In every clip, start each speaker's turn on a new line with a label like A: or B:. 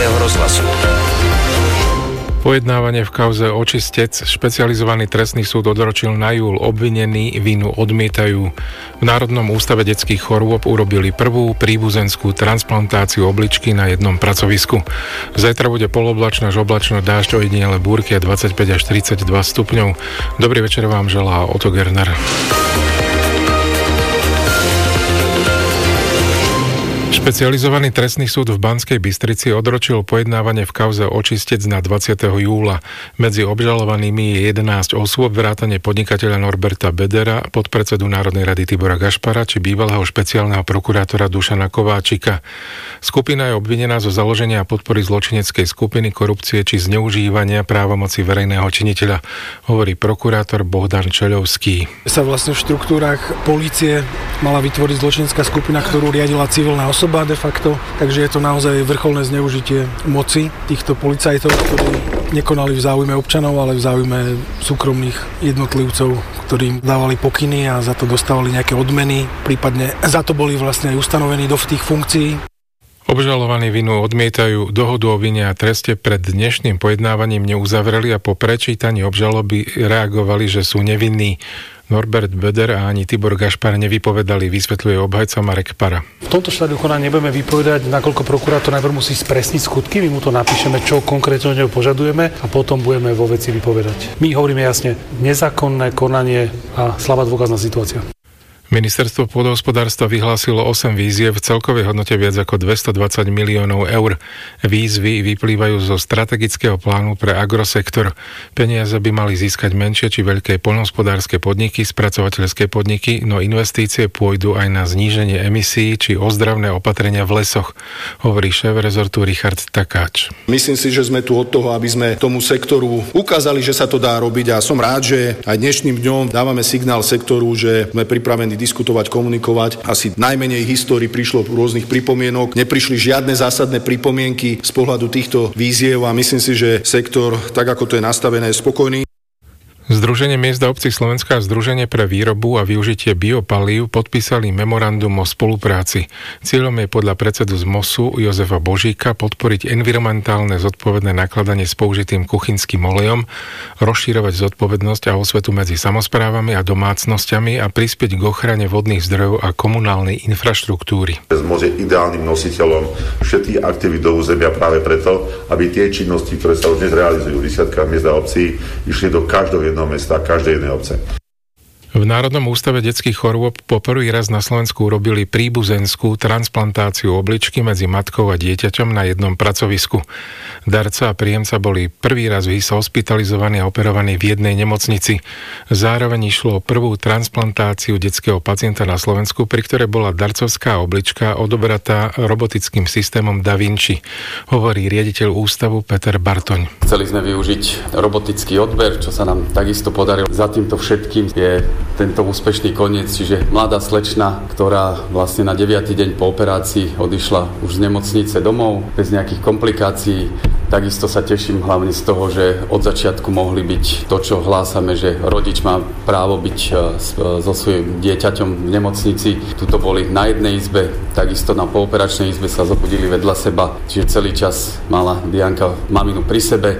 A: Slovenského rozhlasu.
B: Pojednávanie v kauze Očistec špecializovaný trestný súd odročil na júl. Obvinení vinu odmietajú. V Národnom ústave detských chorôb urobili prvú príbuzenskú transplantáciu obličky na jednom pracovisku. Zajtra bude poloblačno až oblačno, dážď, ojedinele búrky a 25 až 32 stupňov. Dobrý večer vám želá Otto Gerner. Špecializovaný trestný súd v Banskej Bystrici odročil pojednávanie v kauze Očistec na 20. júla. Medzi obžalovanými je 11 osôb, vrátane podnikateľa Norberta Bedera, podpredsedu Národnej rady Tibora Gašpara či bývalého špeciálneho prokurátora Dušana Kováčika. Skupina je obvinená zo založenia a podpory zločineckej skupiny, korupcie či zneužívania právomoci verejného činiteľa, hovorí prokurátor Bohdan Čeľovský.
C: Sa vlastne v štruktúrach polície mala vytvoriť zločinecká skupina, ktorú riadila civilná osoba de facto, takže je to naozaj vrcholné zneužitie moci týchto policajtov, ktorí nekonali v záujme občanov, ale v záujme súkromných jednotlivcov, ktorým dávali pokyny a za to dostávali nejaké odmeny, prípadne za to boli vlastne aj ustanovení do tých funkcií.
B: Obžalovaní vinu odmietajú, dohodu o vine a treste pred dnešným pojednávaním neuzavreli a po prečítaní obžaloby reagovali, že sú nevinní. Norbert Beder a ani Tibor Gašpar nevypovedali, vysvetľuje obhajca Marek Para.
D: V tomto štádiu konania nebudeme vypovedať, nakoľko prokurátor najprv musí spresniť skutky, my mu to napíšeme, čo konkrétne od neho požadujeme a potom budeme vo veci vypovedať. My hovoríme jasne, nezákonné konanie a slabá dôkazná situácia.
B: Ministerstvo pôdohospodárstva vyhlásilo 8 výziev v celkovej hodnote viac ako 220 miliónov eur. Výzvy vyplývajú zo strategického plánu pre agrosektor. Peniaze by mali získať menšie či veľké poľnohospodárske podniky, spracovateľské podniky, no investície pôjdu aj na zníženie emisí či ozdravné opatrenia v lesoch, hovorí šéf rezortu Richard Takáč.
E: Myslím si, že sme tu od toho, aby sme tomu sektoru ukázali, že sa to dá robiť a som rád, že aj dnešným dňom dávame signál sektoru, že sme pripravení diskutovať, komunikovať. Asi najmenej histórii prišlo rôznych pripomienok. Neprišli žiadne zásadné pripomienky z pohľadu týchto výziev a myslím si, že sektor, tak ako to je nastavené, je spokojný.
B: Združenie miest a obcí Slovenska a Združenie pre výrobu a využitie biopalív podpísali memorandum o spolupráci. Cieľom je podľa predsedu z MOSu Jozefa Božíka podporiť environmentálne zodpovedné nakladanie s použitým kuchynským olejom, rozširovať zodpovednosť a osvetu medzi samosprávami a domácnosťami a prispieť k ochrane vodných zdrojov a komunálnej infraštruktúry.
F: MOS je ideálnym nositeľom všetkých aktivít do územia práve preto, aby tie činnosti, ktoré sa už dnes realizujú v desiatkách miest a obcí, išli do každého jedného mesta, každej jednej obce.
B: V Národnom ústave detských chorôb po prvý raz na Slovensku urobili príbuzenskú transplantáciu obličky medzi matkou a dieťaťom na jednom pracovisku. Darca a príjemca boli prvý raz hospitalizovaní a operovaní v jednej nemocnici. Zároveň išlo o prvú transplantáciu detského pacienta na Slovensku, pri ktorej bola darcovská oblička odobratá robotickým systémom Da Vinci, hovorí riaditeľ ústavu Peter Bartoň.
G: Chceli sme využiť robotický odber, čo sa nám takisto podarilo. Za týmto všetkým je tento úspešný koniec, čiže mladá slečna, ktorá vlastne na 9. deň po operácii odišla už z nemocnice domov bez nejakých komplikácií. Takisto sa teším hlavne z toho, že od začiatku mohli byť to, čo hlásame, že rodič má právo byť so svojím dieťaťom v nemocnici. Tuto boli na jednej izbe, takisto na pooperačnej izbe sa zobudili vedľa seba, čiže celý čas mala Dianka maminu pri sebe.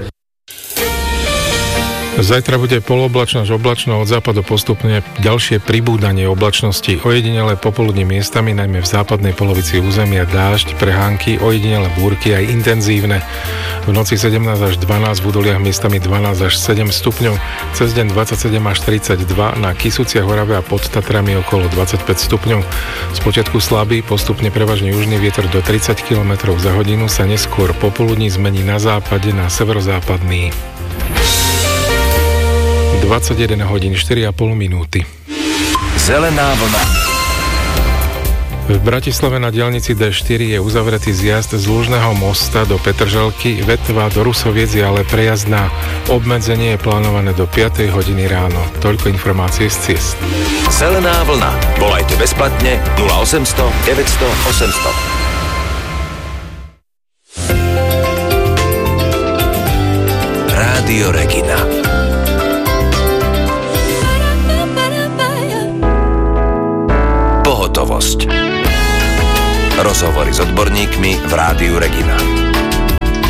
B: Zajtra bude poloblačno až oblačno, od západu postupne ďalšie pribúdanie oblačnosti. Ojedinele popoludní miestami, najmä v západnej polovici územia dážď, prehánky, ojedinele búrky aj intenzívne. V noci 17 až 12, v údoliach miestami 12 až 7 stupňov, cez deň 27 až 32, na Kysuciach, Orave a pod Tatrami okolo 25 stupňov. Spočiatku slabý, postupne prevažne južný vietor do 30 km za hodinu sa neskôr popoludní zmení na západe na severozápadný. 21 hodín 4,5 minúty.
A: Zelená vlna.
B: V Bratislave na diaľnici D4 je uzavretý zjazd z Lužného mosta do Petržalky, vetva do Rusoviec je ale prejazdná. Obmedzenie je plánované do 5. hodiny ráno. Toľko informácie z ciest.
A: Zelená vlna. Volajte bezplatne 0800 900 800. Rádio Regina. Pohotovosť. Rozhovory s odborníkmi v Rádiu Regina.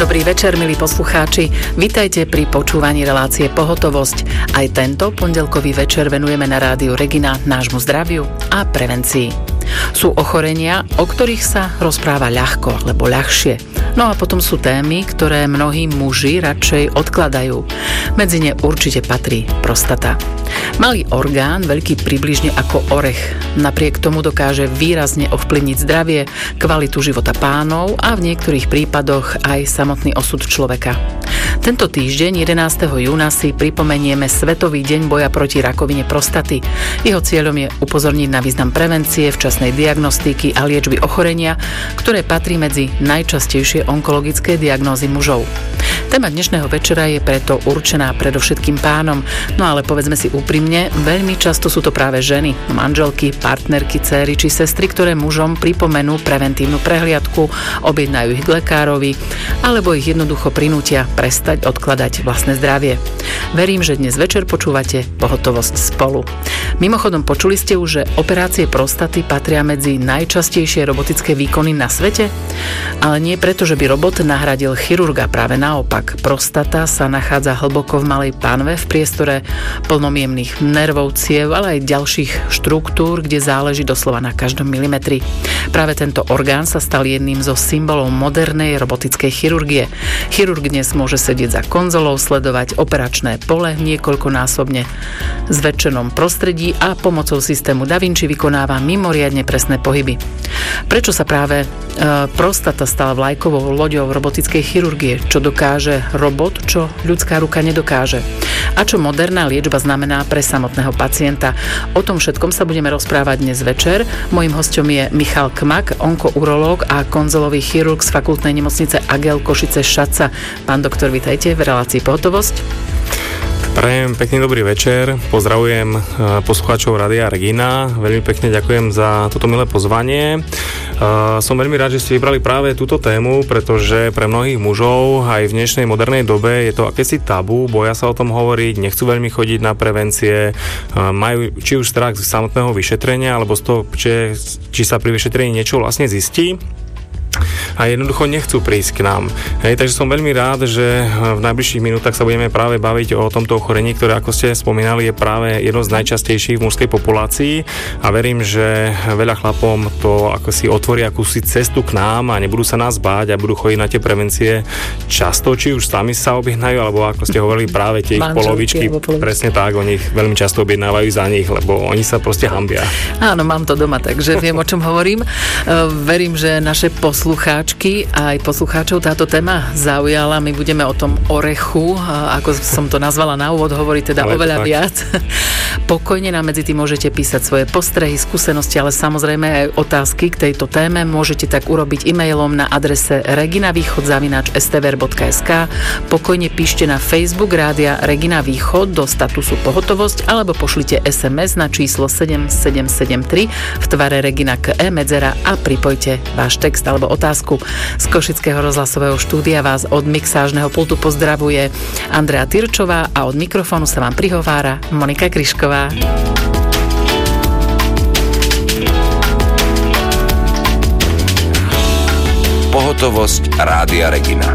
H: Dobrý večer, milí poslucháči. Vítajte pri počúvaní relácie Pohotovosť. Aj tento pondelkový večer venujeme na rádiu Regina nášmu zdraviu a prevencii. Sú ochorenia, o ktorých sa rozpráva ľahko alebo ľahšie. No a potom sú témy, ktoré mnohí muži radšej odkladajú. Medzi ne určite patrí prostata. Malý orgán, veľký približne ako orech, napriek tomu dokáže výrazne ovplyvniť zdravie, kvalitu života pánov a v niektorých prípadoch aj samotný osud človeka. Tento týždeň, 11. júna, si pripomenieme Svetový deň boja proti rakovine prostaty. Jeho cieľom je upozorniť na význam prevencie, včasnej diagnostiky a liečby ochorenia, ktoré patrí medzi najčastejšie onkologické diagnózy mužov. Téma dnešného večera je preto určená predovšetkým pánom, no ale povedzme si úprimne, veľmi často sú to práve ženy, manželky, partnerky, céry či sestry, ktoré mužom pripomenú preventívnu prehliadku, objednajú ich k lekárovi, alebo ich jednoducho prinútia prestať odkladať vlastné zdravie. Verím, že dnes večer počúvate Pohotovosť spolu. Mimochodom, počuli ste už, že operácie prostaty patria medzi najčastejšie robotické výkony na svete? Ale nie preto, že by robot nahradil chirurga, práve naopak. Prostata sa nachádza hlboko v malej pánve v priestore plnom jemných nervov, ciev, ale aj ďalších štruktúr, kde záleží doslova na každom milimetri. Práve tento orgán sa stal jedným zo symbolov modernej robotickej chirurgie. Chirurg dnes môže sedieť za konzolou, sledovať operačné pole niekoľkonásobne zväčšenom prostredí a pomocou systému Da Vinci vykonáva mimoriadne presné pohyby. Prečo sa práve prostata stala vlajkovou loďou robotickej chirurgie? Čo dokáže robot, čo ľudská ruka nedokáže? A čo moderná liečba znamená pre samotného pacienta? O tom všetkom sa budeme rozprávať dnes večer. Mojím hosťom je Michal Kmak, onkourológ a konzolový chirurg z fakultnej nemocnice Agel Košice-Šaca. Pán doktor, vitajte v relácii Pohotovosť.
I: Prajem pekný dobrý večer, pozdravujem poslucháčov Rádia Regina, veľmi pekne ďakujem za toto milé pozvanie. Som veľmi rád, že ste vybrali práve túto tému, pretože pre mnohých mužov aj v dnešnej modernej dobe je to akési tabu, boja sa o tom hovoriť, nechcú veľmi chodiť na prevencie, majú či už strach z samotného vyšetrenia, alebo z toho, či sa pri vyšetrení niečo vlastne zistí. A jednoducho nechcú prísť k nám. Takže som veľmi rád, že v najbližších minútach sa budeme práve baviť o tomto ochorení, ktoré, ako ste spomínali, je práve jedno z najčastejších v mužskej populácii a verím, že veľa chlapom to ako si otvorí akúsi cestu k nám a nebudú sa nás báť a budú chodiť na tie prevencie často, či už sami sa objednajú, alebo ako ste hovorili, práve tie ich polovičky, presne tak, oni ich veľmi často objednávajú za nich, lebo oni sa proste hanbia.
H: Áno, mám to doma, takže viem, o čom hovorím. Verím, že naše poslucháčky a aj poslucháčov táto téma zaujala. My budeme o tom orechu, ako som to nazvala na úvod, hovoriť teda oveľa viac. Pokojne nám medzi tým môžete písať svoje postrehy, skúsenosti, ale samozrejme aj otázky k tejto téme. Môžete tak urobiť e-mailom na adrese reginavýchod@stvr.sk. Pokojne píšte na Facebook Rádia Regina Východ do statusu Pohotovosť alebo pošlite SMS na číslo 7773 v tvare Regina KE medzera a pripojte váš text alebo otázku. Z Košického rozhlasového štúdia vás od mixážneho pultu pozdravuje Andrea Tyrčová a od mikrofónu sa vám prihovára Monika Kryšková.
A: Pohotovosť Rádia Regina.